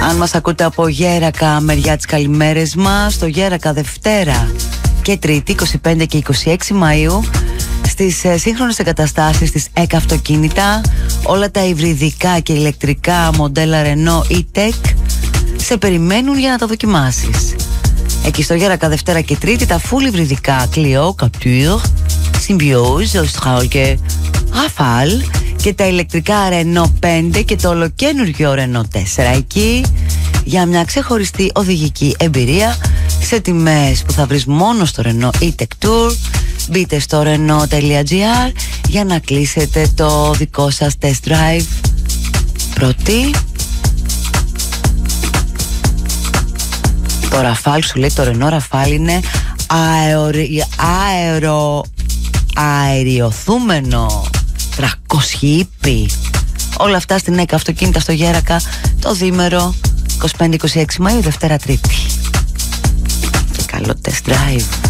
Αν μας ακούτε από Γέρακα, μεριά τις καλημέρες μας. Στο Γέρακα Δευτέρα και Τρίτη, 25 και 26 Μαΐου, στις σύγχρονες εγκαταστάσεις της ΕΚ Αυτοκίνητα, όλα τα υβριδικά και ηλεκτρικά μοντέλα Renault E-Tech σε περιμένουν για να τα δοκιμάσεις. Εκεί στο Γέρακα Δευτέρα και Τρίτη τα full υβριδικά Clio, Captur, Symbiose, Austral και Rafale, και τα ηλεκτρικά Renault 5 και το ολοκένουργιο Renault 4 εκεί για μια ξεχωριστή οδηγική εμπειρία σε τιμές που θα βρεις μόνο στο Renault E-Tech Tour. Μπείτε στο renault.gr για να κλείσετε το δικό σας test drive. Πρώτη, το Rafale, σου λέει το Renault Rafale είναι αεριοθούμενο 300 ύπη. Όλα αυτά στην ΕΚ Αυτοκίνητα στο Γέρακα το διήμερο 25-26 Μαΐου, Δευτέρα Τρίτη. Και καλό test drive.